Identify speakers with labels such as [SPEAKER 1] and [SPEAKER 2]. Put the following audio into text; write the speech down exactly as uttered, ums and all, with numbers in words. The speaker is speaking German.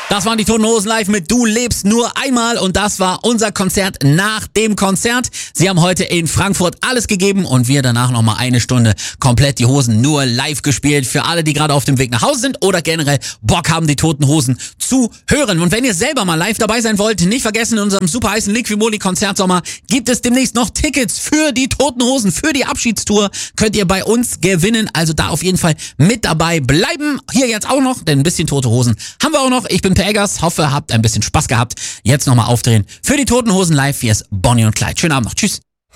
[SPEAKER 1] Das waren die Toten Hosen live mit Du lebst nur einmal und das war unser Konzert nach dem Konzert. Sie haben heute in Frankfurt alles gegeben und wir danach nochmal eine Stunde komplett die Hosen nur live gespielt. Für alle, die gerade auf dem Weg nach Hause sind oder generell Bock haben, die Toten Hosen zu hören. Und wenn ihr selber mal live dabei sein wollt, nicht vergessen, in unserem super heißen Liquimoli Konzertsommer gibt es demnächst noch Tickets für die Toten Hosen, für die Abschiedstour. Könnt ihr bei uns gewinnen, also da auf jeden Fall mit dabei bleiben. Hier jetzt auch noch, denn ein bisschen Tote Hosen haben wir auch noch. Ich bin Per Eggers, hoffe, habt ein bisschen Spaß gehabt. Jetzt nochmal aufdrehen für die Toten Hosen live. Hier ist Bonnie und Clyde. Schönen Abend noch. Tschüss.